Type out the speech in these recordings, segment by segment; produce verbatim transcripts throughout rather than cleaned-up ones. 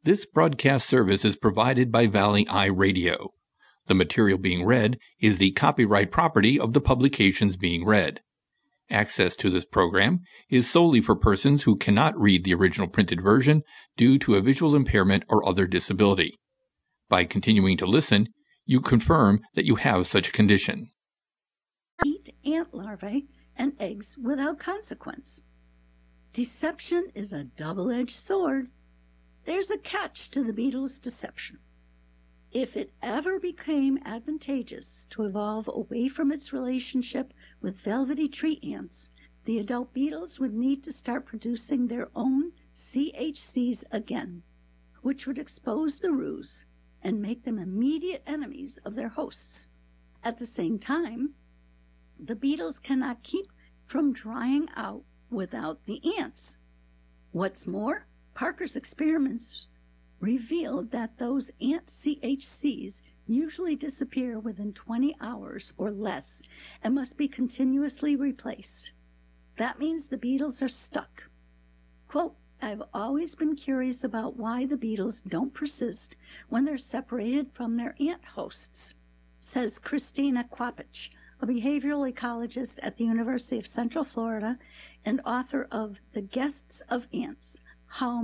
This broadcast service is provided by Valley Eye Radio. The material being read is the copyright property of the publications being read. Access to this program is solely for persons who cannot read the original printed version due to a visual impairment or other disability. By continuing to listen, you confirm that you have such a condition. Eat ant larvae and eggs without consequence. Deception is a double-edged sword. There's a catch to the beetle's deception. If it ever became advantageous to evolve away from its relationship with velvety tree ants, the adult beetles would need to start producing their own C H Cs again, which would expose the ruse and make them immediate enemies of their hosts. At the same time, the beetles cannot keep from drying out without the ants. What's more, Parker's experiments revealed that those ant C H Cs usually disappear within twenty hours or less and must be continuously replaced. That means the beetles are stuck. Quote, I've always been curious about why the beetles don't persist when they're separated from their ant hosts, says Christina Quapich, a behavioral ecologist at the University of Central Florida and author of The Guests of Ants, How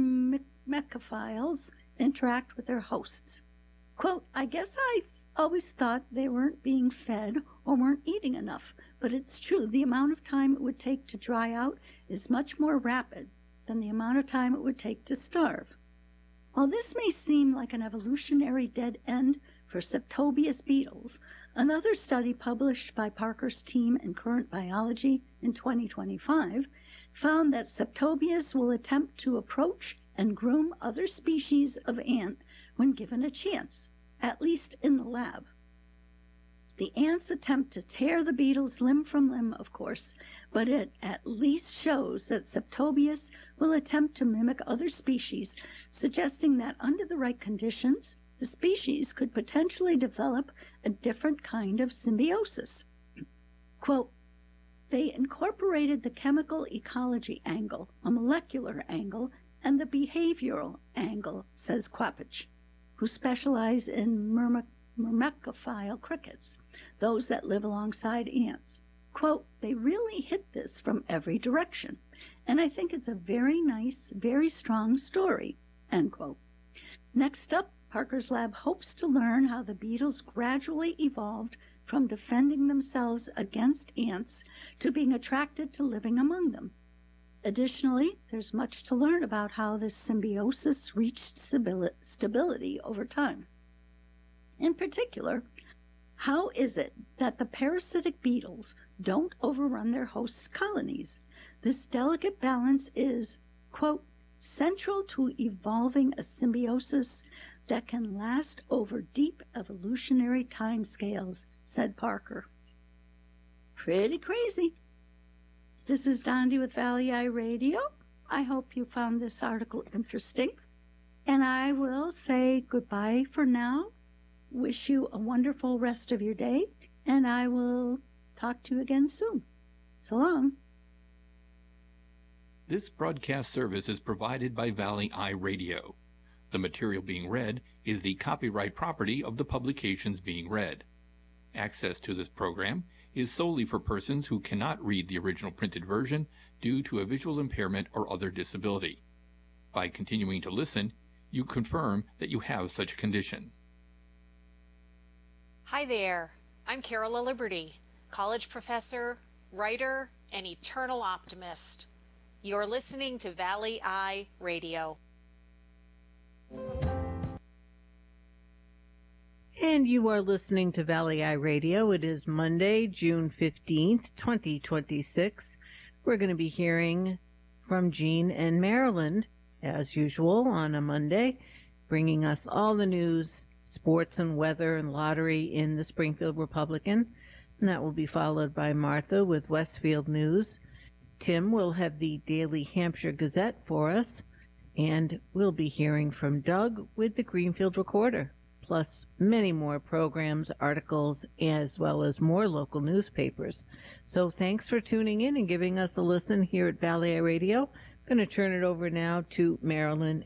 Myrmecophiles Interact with Their Hosts. Quote, I guess I always thought they weren't being fed or weren't eating enough, but it's true, the amount of time it would take to dry out is much more rapid than the amount of time it would take to starve. While this may seem like an evolutionary dead end for Septobius beetles, another study published by Parker's team in Current Biology in twenty twenty-five found that Septobius will attempt to approach and groom other species of ant when given a chance, at least in the lab. The ants attempt to tear the beetles limb from limb, of course, but it at least shows that Septobius will attempt to mimic other species, suggesting that under the right conditions, the species could potentially develop a different kind of symbiosis. Quote, they incorporated the chemical ecology angle, a molecular angle, and the behavioral angle, says Quapich, who specialize in myrme- myrmecophile crickets, those that live alongside ants. Quote, they really hit this from every direction, and I think it's a very nice, very strong story, end quote. Next up, Parker's lab hopes to learn how the beetles gradually evolved from defending themselves against ants to being attracted to living among them. Additionally, there's much to learn about how this symbiosis reached stability over time. In particular, how is it that the parasitic beetles don't overrun their hosts' colonies? This delicate balance is, quote, central to evolving a symbiosis that can last over deep evolutionary timescales, said Parker. Pretty crazy. This is Dondi with Valley Eye Radio. I hope you found this article interesting. And I will say goodbye for now. Wish you a wonderful rest of your day. And I will talk to you again soon. So long. This broadcast service is provided by Valley Eye Radio. The material being read is the copyright property of the publications being read. Access to this program is solely for persons who cannot read the original printed version due to a visual impairment or other disability. By continuing to listen, you confirm that you have such a condition. Hi there, I'm Carola Liberty, college professor, writer, and eternal optimist. You're listening to Valley Eye Radio. And you are listening to Valley Eye Radio. It is Monday, June fifteenth, twenty twenty-six. We're going to be hearing from Jean and Maryland, as usual, on a Monday, bringing us all the news, sports and weather and lottery in the Springfield Republican. And that will be followed by Martha with Westfield News. Tim will have the Daily Hampshire Gazette for us. And we'll be hearing from Doug with the Greenfield Recorder, plus many more programs, articles, as well as more local newspapers. So thanks for tuning in and giving us a listen here at Valley Eye Radio. I'm going to turn it over now to Marilyn